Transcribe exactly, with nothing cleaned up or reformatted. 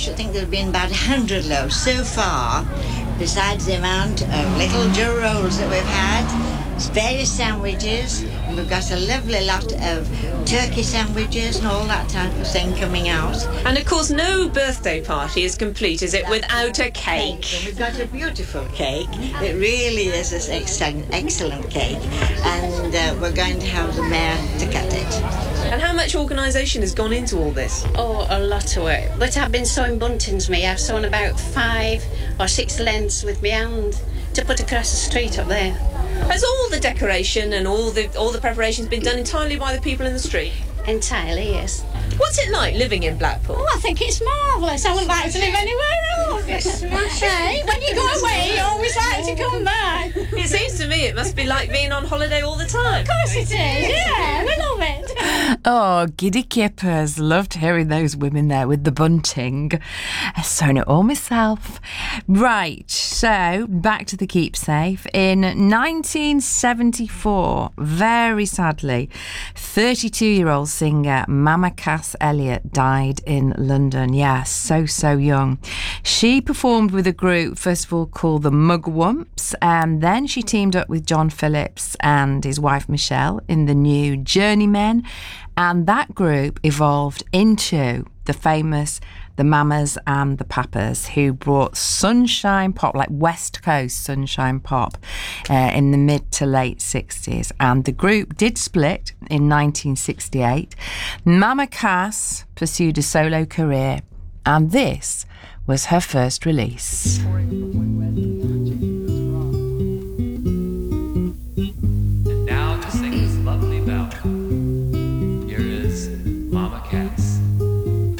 should think there have been about one hundred loaves so far, besides the amount of little dough rolls that we've had. Various sandwiches, and we've got a lovely lot of turkey sandwiches and all that type of thing coming out. And of course no birthday party is complete, is it, without a cake? And we've got a beautiful cake. It really is an excellent, excellent cake, and uh, we're going to have the mayor to cut it. And how much organisation has gone into all this? Oh, a lot of work. But I've been sewing buntings me. I've sewn about five or six lengths with my hand to put across the street up there. Has all the decoration and all the all the preparations been done entirely by the people in the street? Entirely, yes. What's it like living in Blackpool? Oh, I think it's marvellous. I wouldn't like to live anywhere else. It's smashing. When you go away, you always like to come back. It seems to me it must be like being on holiday all the time. Of course it is, yeah, we love it. Oh, giddy kippers. Loved hearing those women there with the bunting. I've sewn it all myself. Right, so back to the keepsake. In nineteen seventy-four, very sadly, thirty-two-year-old singer Mama Cass Elliot died in London. Yes, so, so young. She performed with a group, first of all, called the Mugwumps, and then she teamed up with John Phillips and his wife Michelle in the new Journeymen, and that group evolved into the famous the Mamas and the Papas, who brought sunshine pop, like West Coast sunshine pop, uh, in the mid to late sixties. And the group did split in nineteen sixty-eight. Mama Cass pursued a solo career, and this was her first release.